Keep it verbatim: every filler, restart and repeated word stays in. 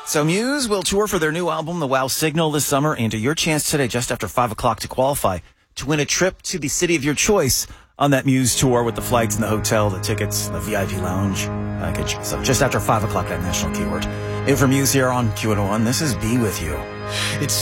So Muse will tour for their new album, The Wow Signal, this summer. And your chance today, just after five o'clock, to qualify to win a trip to the city of your choice on that Muse tour with the flights and the hotel, the tickets, the V I P lounge package. So just after five o'clock, that national keyword. In for Muse here on Q one oh one, this is Be With You. It's